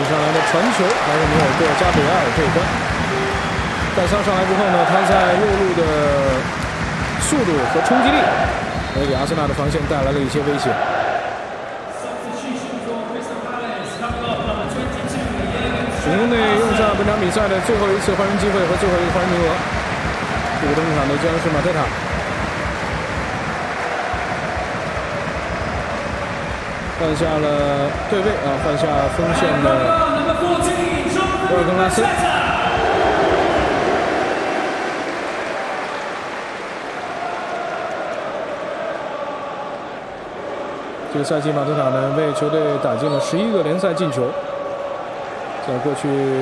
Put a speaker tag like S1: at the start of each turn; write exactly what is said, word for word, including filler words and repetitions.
S1: 上来的传球还是没有过加比埃尔这一关。盖桑上来之后呢，他在右路的速度和冲击力，也给阿森纳的防线带来了一些威胁。主攻内用上本场比赛的最后一次换人机会和最后一个换人名额。这个登场的将是马特塔。 换下了对位啊，换下锋线的博尔根拉斯。这个赛季马特塔呢为球队打进了十一个联赛进球，在过去。